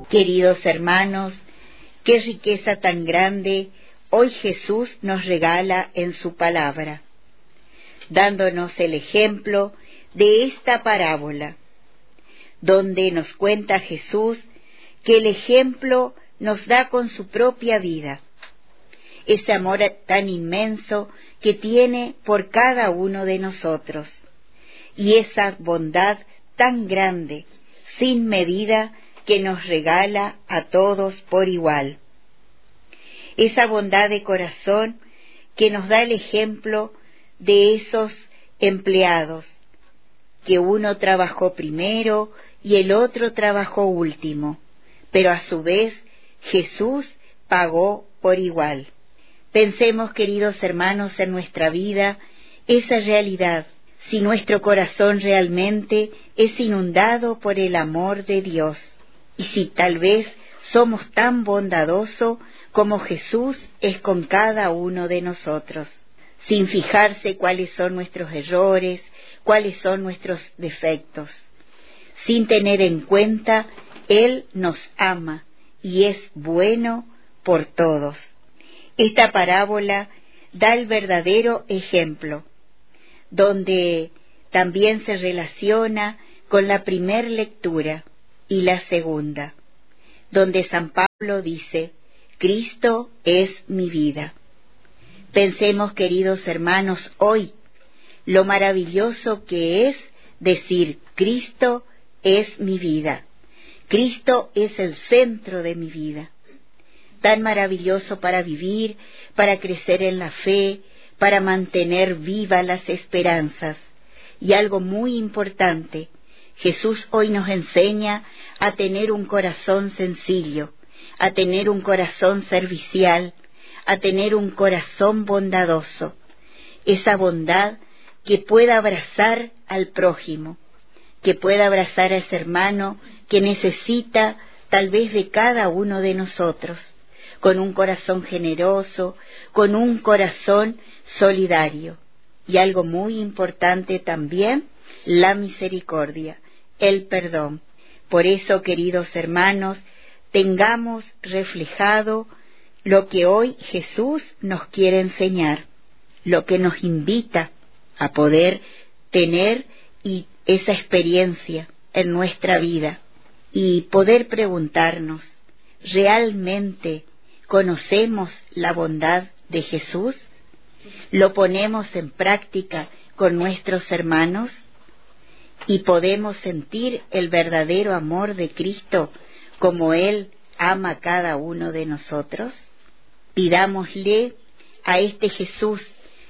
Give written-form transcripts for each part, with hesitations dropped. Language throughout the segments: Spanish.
Queridos hermanos, qué riqueza tan grande hoy Jesús nos regala en su palabra, dándonos el ejemplo de esta parábola, donde nos cuenta Jesús que el ejemplo nos da con su propia vida, ese amor tan inmenso que tiene por cada uno de nosotros, y esa bondad tan grande, sin medida, que nos regala a todos por igual. Esa bondad de corazón que nos da el ejemplo de esos empleados, que uno trabajó primero y el otro trabajó último, pero a su vez Jesús pagó por igual. Pensemos, queridos hermanos, en nuestra vida esa realidad, si nuestro corazón realmente es inundado por el amor de Dios, y si tal vez somos tan bondadosos como Jesús es con cada uno de nosotros, sin fijarse cuáles son nuestros errores, cuáles son nuestros defectos. Sin tener en cuenta, Él nos ama y es bueno por todos. Esta parábola da el verdadero ejemplo, donde también se relaciona con la primer lectura y la segunda, donde San Pablo dice: Cristo es mi vida. Pensemos, queridos hermanos, hoy lo maravilloso que es decir: Cristo es mi vida. Cristo es el centro de mi vida. Tan maravilloso para vivir, para crecer en la fe, para mantener vivas las esperanzas. Y algo muy importante, Jesús hoy nos enseña a tener un corazón sencillo, a tener un corazón servicial, a tener un corazón bondadoso, esa bondad que pueda abrazar al prójimo, que pueda abrazar a ese hermano que necesita tal vez de cada uno de nosotros, con un corazón generoso, con un corazón solidario. Y algo muy importante también, la misericordia, el perdón. Por eso, queridos hermanos, tengamos reflejado lo que hoy Jesús nos quiere enseñar, lo que nos invita a poder tener y esa experiencia en nuestra vida y poder preguntarnos, ¿realmente conocemos la bondad de Jesús? ¿Lo ponemos en práctica con nuestros hermanos? ¿Y podemos sentir el verdadero amor de Cristo como Él ama a cada uno de nosotros? Pidámosle a este Jesús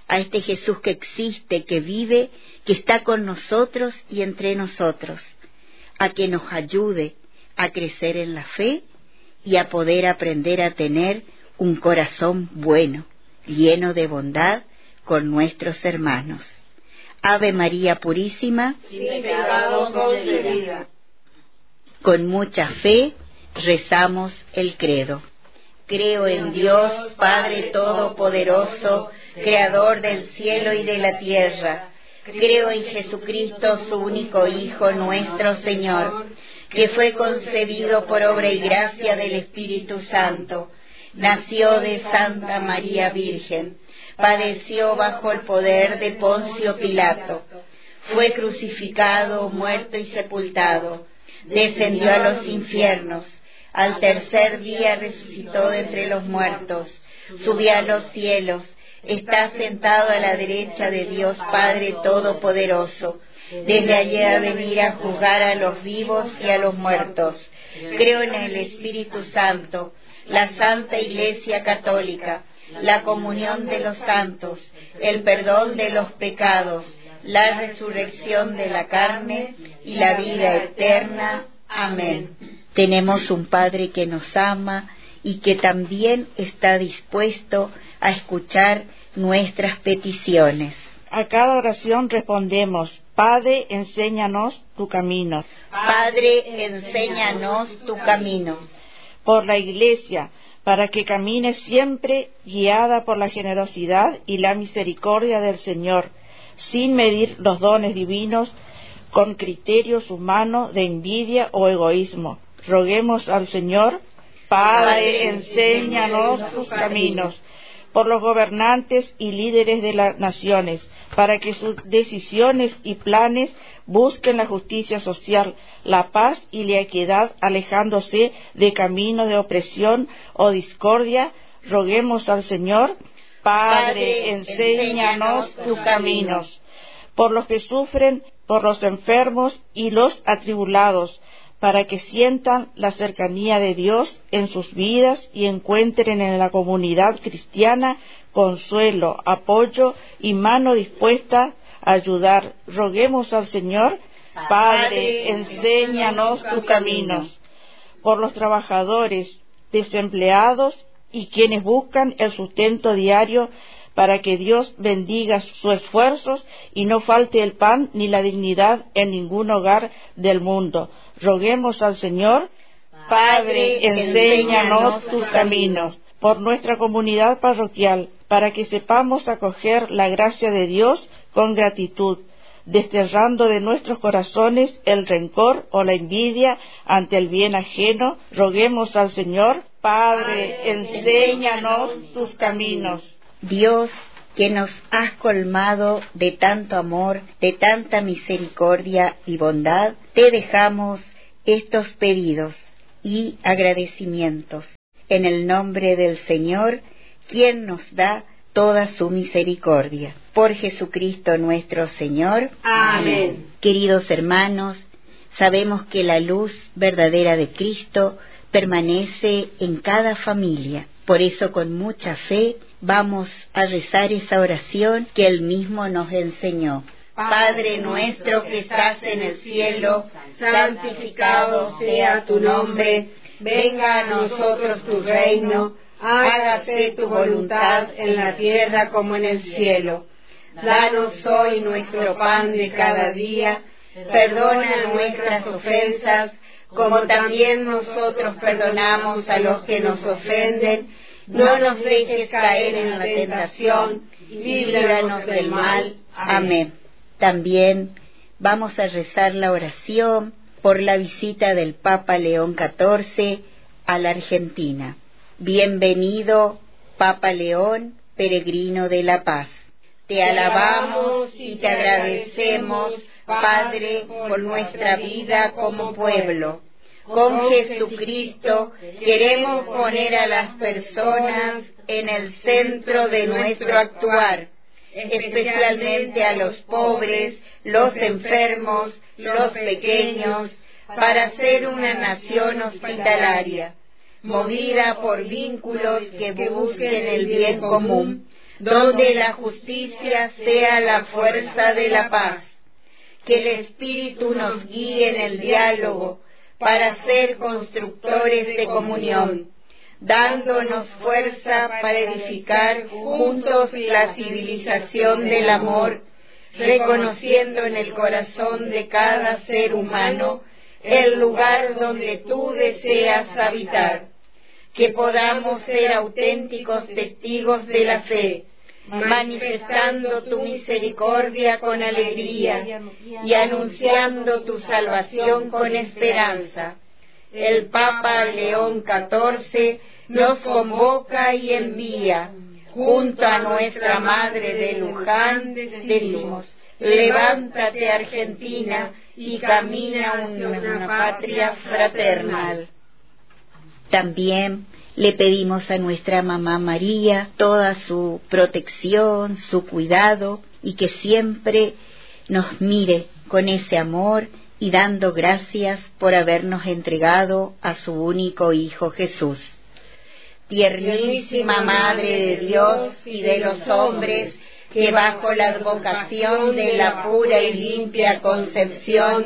que existe, que vive, que está con nosotros y entre nosotros, a que nos ayude a crecer en la fe y a poder aprender a tener un corazón bueno, lleno de bondad con nuestros hermanos. Ave María Purísima, sin pecado concebida. Con mucha fe rezamos el credo. Creo en Dios, Padre Todopoderoso, Creador del cielo y de la tierra. Creo en Jesucristo, su único Hijo, nuestro Señor, que fue concebido por obra y gracia del Espíritu Santo. Nació de Santa María Virgen, padeció bajo el poder de Poncio Pilato, fue crucificado, muerto y sepultado, descendió a los infiernos, al tercer día resucitó de entre los muertos, subió a los cielos, está sentado a la derecha de Dios Padre Todopoderoso, desde allí a venir a juzgar a los vivos y a los muertos. Creo en el Espíritu Santo, la Santa Iglesia Católica, la comunión de los santos, el perdón de los pecados, la resurrección de la carne y la vida eterna. Amén. Tenemos un Padre que nos ama y que también está dispuesto a escuchar nuestras peticiones. A cada oración respondemos: Padre, enséñanos tu camino. Padre, enséñanos tu camino. Por la Iglesia, para que camine siempre guiada por la generosidad y la misericordia del Señor, sin medir los dones divinos con criterios humanos de envidia o egoísmo, Roguemos al Señor. Padre, enséñanos tus caminos. Por los gobernantes y líderes de las naciones, para que sus decisiones y planes busquen la justicia social, la paz y la equidad, alejándose de camino de opresión o discordia. Roguemos al Señor. Padre, enséñanos tus caminos. Por los que sufren, por los enfermos y los atribulados, para que sientan la cercanía de Dios en sus vidas y encuentren en la comunidad cristiana consuelo, apoyo y mano dispuesta a ayudar. Roguemos al Señor. Padre, enséñanos tus caminos. Por los trabajadores, desempleados y quienes buscan el sustento diario, para que Dios bendiga sus esfuerzos y no falte el pan ni la dignidad en ningún hogar del mundo. Roguemos al Señor. Padre, enséñanos tus caminos. Por nuestra comunidad parroquial, para que sepamos acoger la gracia de Dios con gratitud, desterrando de nuestros corazones el rencor o la envidia ante el bien ajeno. Roguemos al Señor. Padre, enséñanos tus caminos. Dios, que nos has colmado de tanto amor, de tanta misericordia y bondad, te dejamos estos pedidos y agradecimientos. En el nombre del Señor, quien nos da toda su misericordia. Por Jesucristo nuestro Señor. Amén. Queridos hermanos, sabemos que la luz verdadera de Cristo permanece en cada familia. Por eso, con mucha fe, vamos a rezar esa oración que Él mismo nos enseñó. Padre nuestro que estás en el cielo, santificado sea tu nombre. Venga a nosotros tu reino. Hágase tu voluntad en la tierra como en el cielo. Danos hoy nuestro pan de cada día. Perdona nuestras ofensas, como también nosotros perdonamos a los que nos ofenden. No nos dejes caer en la tentación, líbranos del mal. Amén. También vamos a rezar la oración por la visita del Papa León XIV a la Argentina. Bienvenido, Papa León, peregrino de la paz. Te alabamos y te agradecemos, Padre, por nuestra vida como pueblo. Con Jesucristo queremos poner a las personas en el centro de nuestro actuar, especialmente a los pobres, los enfermos, los pequeños, para ser una nación hospitalaria, movida por vínculos que busquen el bien común, donde la justicia sea la fuerza de la paz. Que el Espíritu nos guíe en el diálogo para ser constructores de comunión, dándonos fuerza para edificar juntos la civilización del amor, reconociendo en el corazón de cada ser humano el lugar donde tú deseas habitar. Que podamos ser auténticos testigos de la fe, manifestando tu misericordia con alegría y anunciando tu salvación con esperanza. El Papa León XIV nos convoca y envía. Junto a nuestra Madre de Luján decimos: levántate, Argentina, y camina a una patria fraternal. También le pedimos a nuestra Mamá María toda su protección, su cuidado, y que siempre nos mire con ese amor y dando gracias por habernos entregado a su único Hijo Jesús. Tiernísima Madre de Dios y de los hombres, que bajo la advocación de la pura y limpia concepción